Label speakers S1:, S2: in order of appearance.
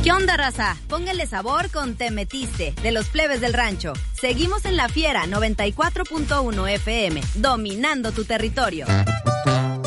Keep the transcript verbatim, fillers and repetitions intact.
S1: ¿Qué onda, raza? Póngale sabor con Te Metiste, de los Plebes del Rancho. Seguimos en La Fiera noventa y cuatro punto uno F M, dominando tu territorio.